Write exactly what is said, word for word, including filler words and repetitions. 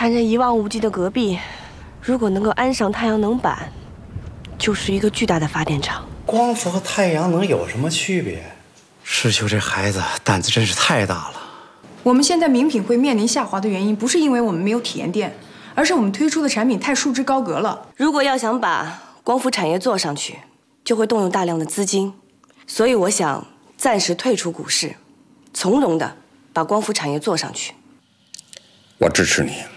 看着一望无际的戈壁，如果能够安上太阳能板，就是一个巨大的发电厂。 光伏和太阳能有什么区别？世秋这孩子胆子真是太大了。 我们现在名品会面临下滑的原因，不是因为我们没有体验店，而是我们推出的产品太束之高阁了。 如果要想把光伏产业做上去，就会动用大量的资金，所以我想暂时退出股市，从容的把光伏产业做上去。 我支持你。